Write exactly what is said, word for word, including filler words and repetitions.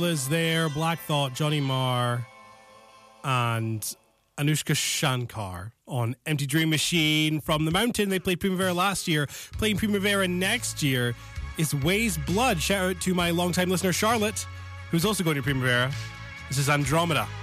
is there, Black Thought, Johnny Marr, and Anushka Shankar on Empty Dream Machine from the Mountain. They played Primavera last year. Playing Primavera next year is Ways Blood. Shout out to my longtime listener Charlotte, who's also going to Primavera. This is Andromeda.